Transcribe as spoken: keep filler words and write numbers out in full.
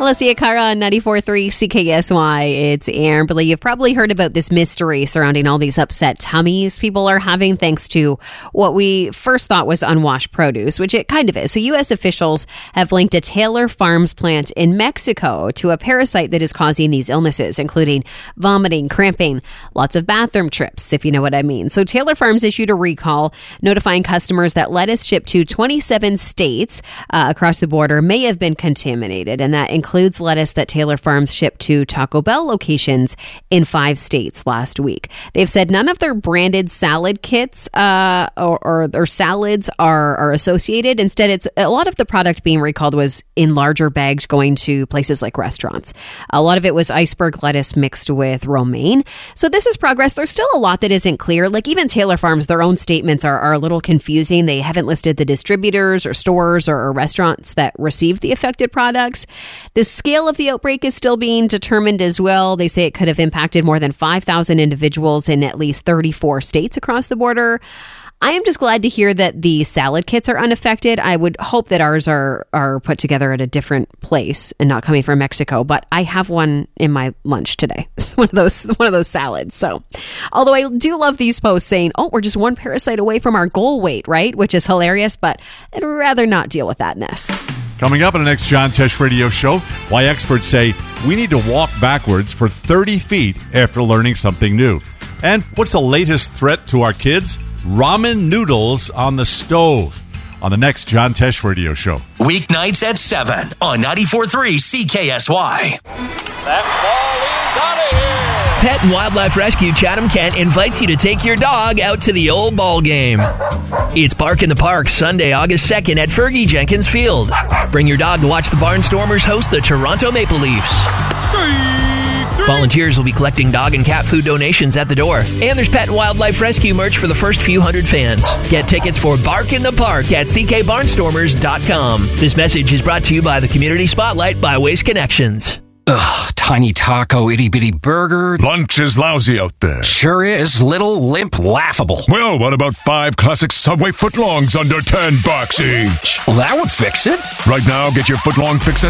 Alessia Cara on ninety-four point three C K S Y. It's Amberly. You've probably heard about this mystery surrounding all these upset tummies people are having thanks to what we first thought was unwashed produce, which it kind of is. So U S officials have linked a Taylor Farms plant in Mexico to a parasite that is causing these illnesses, including vomiting, cramping, lots of bathroom trips, if you know what I mean. So Taylor Farms issued a recall notifying customers that lettuce shipped to twenty-seven states uh, across the border may have been contaminated, and that includes lettuce that Taylor Farms shipped to Taco Bell locations in five states last week. They've said none of their branded salad kits uh, or, or their salads are, are associated. Instead, it's a lot of the product being recalled was in larger bags going to places like restaurants. A lot of it was iceberg lettuce mixed with romaine. So this is progress. There's still a lot that isn't clear. Like even Taylor Farms, their own statements are, are a little confusing. They haven't listed the distributors or stores or, or restaurants that received the affected products. The scale of the outbreak is still being determined as well. They say it could have impacted more than five thousand individuals in at least thirty-four states across the border. I am just glad to hear that the salad kits are unaffected. I would hope that ours are are put together at a different place and not coming from Mexico, but I have one in my lunch today. It's one of those one of those salads. So, although I do love these posts saying, "Oh, we're just one parasite away from our goal weight," right? Which is hilarious, but I'd rather not deal with that mess. Coming up in the next John Tesh Radio Show, why experts say we need to walk backwards for thirty feet after learning something new. And what's the latest threat to our kids? Ramen noodles on the stove. On the next John Tesh Radio Show. Weeknights at seven on ninety-four point three C K S Y. That ball is out of here. Pet and Wildlife Rescue Chatham-Kent invites you to take your dog out to the old ball game. It's Bark in the Park, Sunday, August second at Fergie Jenkins Field. Bring your dog to watch the Barnstormers host the Toronto Maple Leafs. Volunteers will be collecting dog and cat food donations at the door. And there's Pet and Wildlife Rescue merch for the first few hundred fans. Get tickets for Bark in the Park at c k barnstormers dot com. This message is brought to you by the Community Spotlight by Waste Connections. Ugh, tiny taco, itty-bitty burger. Lunch is lousy out there. Sure is. Little, limp, laughable. Well, what about five classic Subway footlongs under ten bucks each? Well, that would fix it. Right now, get your footlong fix at